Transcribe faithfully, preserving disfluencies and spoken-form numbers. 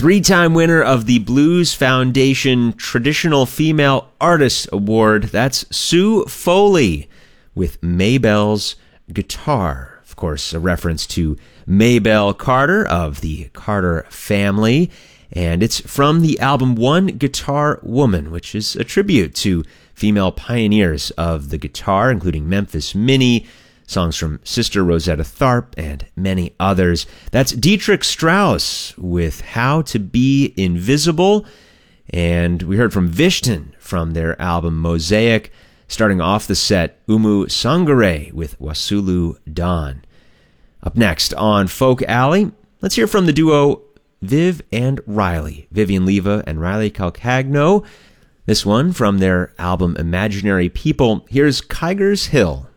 Three-time winner of the Blues Foundation Traditional Female Artist Award. That's Sue Foley with Maybelle's Guitar. Of course, a reference to Maybelle Carter of the Carter family. And it's from the album One Guitar Woman, which is a tribute to female pioneers of the guitar, including Memphis Minnie, songs from Sister Rosetta Tharpe, and many others. That's Dietrich Strauss with How to Be Invisible. And we heard from Vishtan from their album Mosaic. Starting off the set, Umu Sangare with Wasulu Dawn. Up next on Folk Alley, let's hear from the duo Viv and Riley, Vivian Leva and Riley Calcagno. This one from their album Imaginary People. Here's Kiger's Hill.